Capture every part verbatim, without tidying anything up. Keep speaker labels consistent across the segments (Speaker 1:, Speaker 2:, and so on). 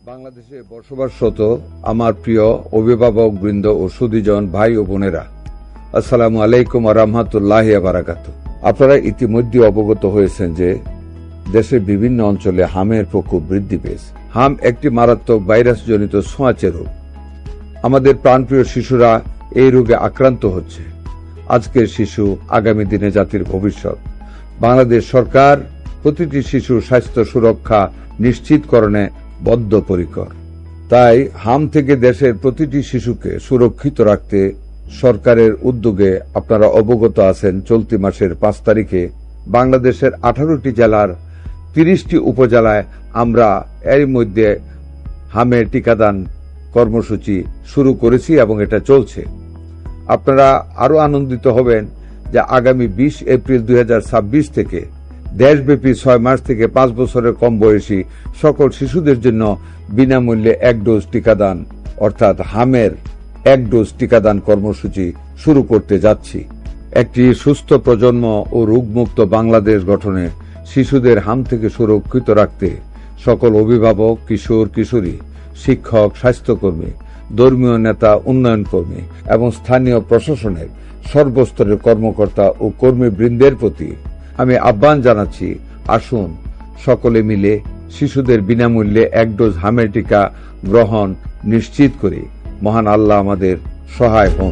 Speaker 1: বাংলাদেশে বসবাসরত আমার প্রিয় অভিভাবক বৃন্দ ও সুধীজন ভাই ও বোনেরা, আসসালামু আলাইকুম ওয়া রাহমাতুল্লাহি ওয়া বারাকাতুহু। আপনারা ইতিমধ্যে অবগত হয়েছেন যে দেশের বিভিন্ন অঞ্চলে হামের প্রকোপ বৃদ্ধি পেয়েছে। হাম একটি মারাত্মক ভাইরাসজনিত ছোঁয়াচে রোগ। আমাদের প্রাণপ্রিয় শিশুরা এই রোগে আক্রান্ত হচ্ছে। আজকের শিশু আগামী দিনে জাতির ভবিষ্যৎ। বাংলাদেশ সরকার প্রতিটি শিশুর স্বাস্থ্য সুরক্ষা নিশ্চিতকরণে বদ্ধপরিকর। তাই হাম থেকে দেশের প্রতিটি শিশুকে সুরক্ষিত রাখতে সরকারের উদ্যোগে আপনারা অবগত আছেন। চলতি মাসের পাঁচ তারিখে বাংলাদেশের আঠারোটি জেলার তিরিশটি উপজেলায় আমরা এর মধ্যে হামের টিকাদান কর্মসূচি শুরু করেছি এবং এটা চলছে। আপনারা আরো আনন্দিত হবেন যে আগামী বিশ এপ্রিল দুই হাজার ছাব্বিশ থেকে দেশব্যাপী ছয় মাস থেকে পাঁচ বছরের কম বয়সী সকল শিশুদের জন্য বিনামূল্যে এক ডোজ টিকাদান অর্থাৎ হামের এক ডোজ টিকাদান কর্মসূচি শুরু করতে যাচ্ছি। একটি সুস্থ প্রজন্ম ও রোগমুক্ত বাংলাদেশ গঠনে শিশুদের হাম থেকে সুরক্ষিত রাখতে সকল অভিভাবক, কিশোর কিশোরী, শিক্ষক, স্বাস্থ্যকর্মী, ধর্মীয় নেতা, উন্নয়ন কর্মী এবং স্থানীয় প্রশাসনের সর্বস্তরের কর্মকর্তা ও কর্মীবৃন্দের প্রতি আমি আহ্বান জানাচ্ছি, আসুন সকলে মিলে শিশুদের বিনামূল্যে এক ডোজ হামের টিকা গ্রহণ নিশ্চিত করি। মহান আল্লাহ আমাদের সহায় হন।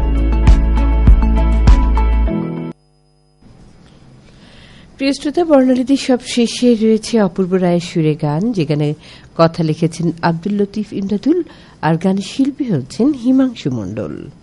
Speaker 2: প্রিয় শ্রোতা, বর্ণালীদের সব শেষে রয়েছে অপূর্ব রায়ের সুরে গান, যেখানে কথা লিখেছেন আব্দুল লতিফ ইমদাদুল আর গানের শিল্পী হচ্ছেন হিমাংশু মণ্ডল।